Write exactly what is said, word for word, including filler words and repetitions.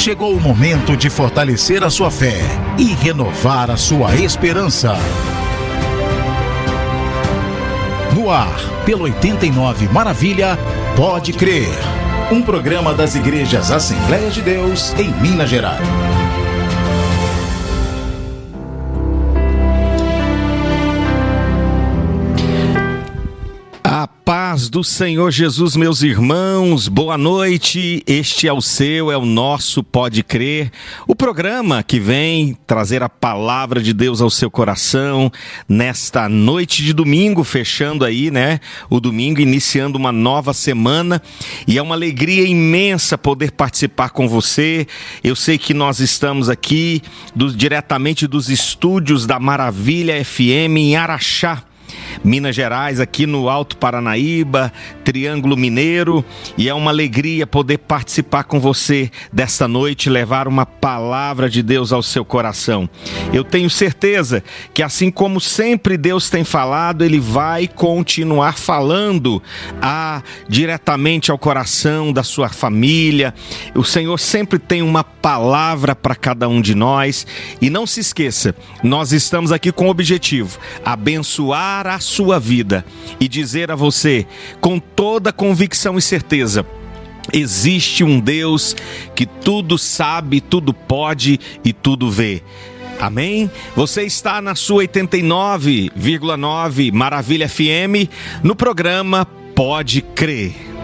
Chegou o momento de fortalecer a sua fé e renovar a sua esperança. No ar, pelo oitenta e nove Maravilha, Pode Crer. Um programa das igrejas Assembleias de Deus em Minas Gerais. A paz do Senhor Jesus, meus irmãos, boa noite. Este é o seu, é o nosso Pode Crer, o programa que vem trazer a palavra de Deus ao seu coração nesta noite de domingo, fechando aí, né, o domingo, iniciando uma nova semana, e é uma alegria imensa poder participar com você. Eu sei que nós estamos aqui do, diretamente dos estúdios da Maravilha F M em Araxá, Minas Gerais, aqui no Alto Paranaíba, Triângulo Mineiro, e é uma alegria poder participar com você desta noite, levar uma palavra de Deus ao seu coração. Eu tenho certeza que, assim como sempre Deus tem falado, Ele vai continuar falando a, diretamente ao coração da sua família. O Senhor sempre tem uma palavra para cada um de nós, e não se esqueça, nós estamos aqui com o objetivo: abençoar a sua vida e dizer a você com toda convicção e certeza: existe um Deus que tudo sabe, tudo pode e tudo vê. Amém? Você está na sua oitenta e nove vírgula nove Maravilha F M, no programa Pode Crer.